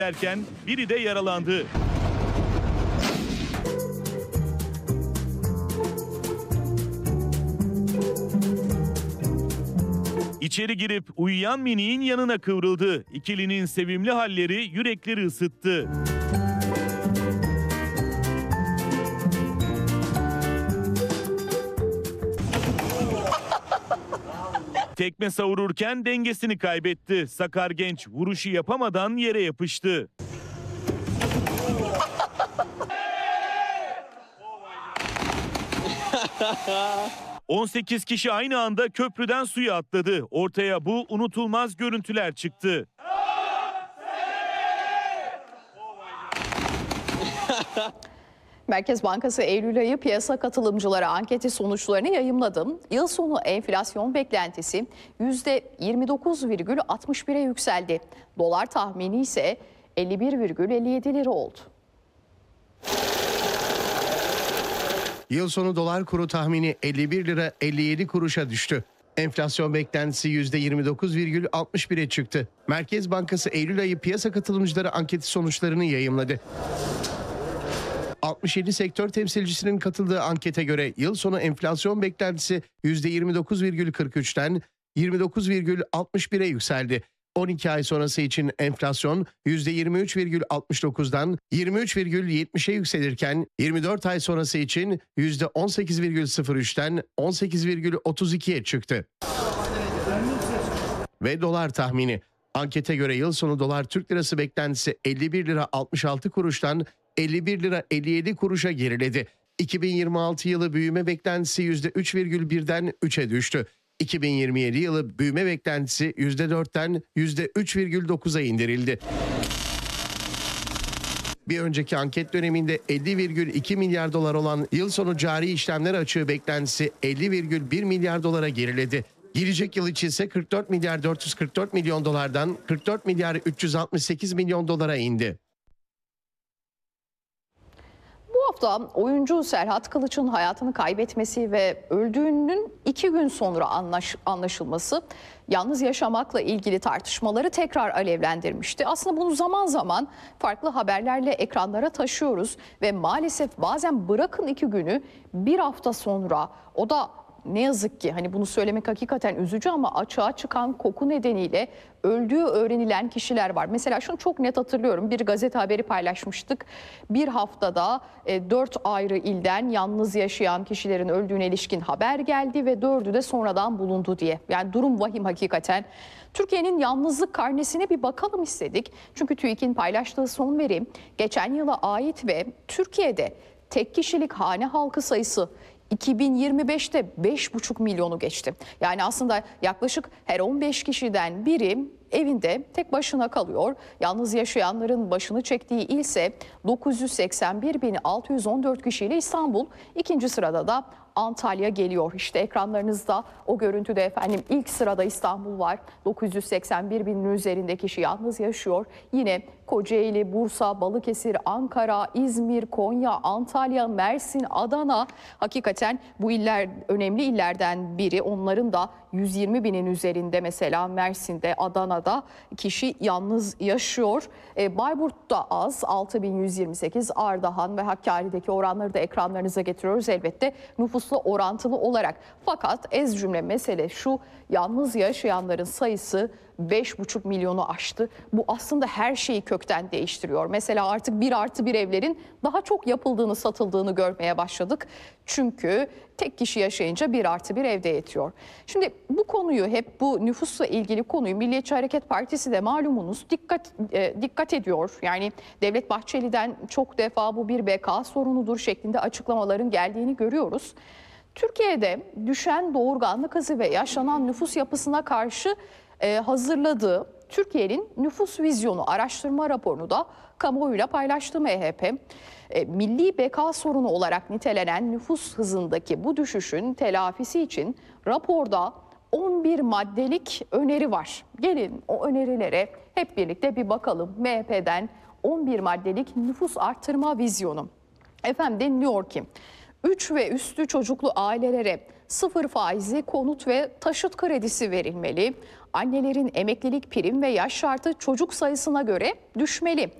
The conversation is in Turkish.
derken biri de yaralandı. İçeri girip uyuyan miniğin yanına kıvrıldı. İkilinin sevimli halleri yürekleri ısıttı. Tekme savururken dengesini kaybetti. Sakar genç vuruşu yapamadan yere yapıştı. ...18 kişi aynı anda köprüden suya atladı. Ortaya bu unutulmaz görüntüler çıktı. Merkez Bankası Eylül ayı piyasa katılımcıları anketi sonuçlarını yayımladı. Yıl sonu enflasyon beklentisi %29,61'e yükseldi. Dolar tahmini ise 51,57 lira oldu. Yıl sonu dolar kuru tahmini 51 lira 57 kuruşa düştü. Enflasyon beklentisi %29,61'e çıktı. Merkez Bankası Eylül ayı piyasa katılımcıları anketi sonuçlarını yayımladı. 67 sektör temsilcisinin katıldığı ankete göre yıl sonu enflasyon beklentisi %29,43'ten 29,61'e yükseldi. 12 ay sonrası için enflasyon %23,69'dan 23,70'e yükselirken 24 ay sonrası için %18,03'ten 18,32'ye çıktı. Ve dolar tahmini. Ankete göre yıl sonu dolar Türk lirası beklentisi 51 lira 66 kuruştan 51 lira 57 kuruşa geriledi. 2026 yılı büyüme beklentisi %3,1'den 3'e düştü. 2027 yılı büyüme beklentisi %4'ten %3,9'a indirildi. Bir önceki anket döneminde 50,2 milyar dolar olan yıl sonu cari işlemler açığı beklentisi 50,1 milyar dolara geriledi. Gelecek yıl için ise 44 milyar 444 milyon dolardan 44 milyar 368 milyon dolara indi. Bu hafta oyuncu Serhat Kılıç'ın hayatını kaybetmesi ve öldüğünün 2 gün sonra anlaşılması yalnız yaşamakla ilgili tartışmaları tekrar alevlendirmişti. Aslında bunu zaman zaman farklı haberlerle ekranlara taşıyoruz ve maalesef bazen bırakın 2 günü, bir hafta sonra, o da ne yazık ki hani bunu söylemek hakikaten üzücü ama açığa çıkan koku nedeniyle öldüğü öğrenilen kişiler var. Mesela şunu çok net hatırlıyorum, bir gazete haberi paylaşmıştık. Bir haftada 4 ayrı ilden yalnız yaşayan kişilerin öldüğüne ilişkin haber geldi ve 4'ü de sonradan bulundu diye. Yani durum vahim hakikaten. Türkiye'nin yalnızlık karnesine bir bakalım istedik. Çünkü TÜİK'in paylaştığı son veri geçen yıla ait ve Türkiye'de tek kişilik hane halkı sayısı 2025'te 5,5 milyonu geçti. Yani aslında yaklaşık her 15 kişiden biri evinde tek başına kalıyor. Yalnız yaşayanların başını çektiği il ise 981.614 kişiyle İstanbul. İkinci sırada da Antalya geliyor. İşte ekranlarınızda o görüntüde efendim ilk sırada İstanbul var. 981 binin üzerinde kişi yalnız yaşıyor. Yine Kocaeli, Bursa, Balıkesir, Ankara, İzmir, Konya, Antalya, Mersin, Adana. Hakikaten bu iller önemli illerden biri. Onların da 120 binin üzerinde mesela Mersin'de, Adana'da kişi yalnız yaşıyor. Bayburt'ta az 6.128, Ardahan ve Hakkari'deki oranları da ekranlarınıza getiriyoruz elbette nüfusla orantılı olarak. Fakat ez cümle mesele şu: yalnız yaşayanların sayısı 5,5 milyonu aştı. Bu aslında her şeyi kökten değiştiriyor. Mesela artık 1+1 evlerin daha çok yapıldığını, satıldığını görmeye başladık. Çünkü tek kişi yaşayınca 1+1 evde yetiyor. Şimdi bu konuyu, hep bu nüfusla ilgili konuyu Milliyetçi Hareket Partisi de malumunuz dikkat ediyor. Yani Devlet Bahçeli'den çok defa bu bir beka sorunudur şeklinde açıklamaların geldiğini görüyoruz. Türkiye'de düşen doğurganlık hızı ve yaşlanan nüfus yapısına karşı hazırladığı Türkiye'nin nüfus vizyonu araştırma raporunu da kamuoyuyla paylaştı MHP. Milli beka sorunu olarak nitelenen nüfus hızındaki bu düşüşün telafisi için raporda 11 maddelik öneri var. Gelin o önerilere hep birlikte bir bakalım. MHP'den 11 maddelik nüfus artırma vizyonu. Efendim deniliyor ki 3 ve üstü çocuklu ailelere 0 faizli konut ve taşıt kredisi verilmeli. Annelerin emeklilik prim ve yaş şartı çocuk sayısına göre düşmeli.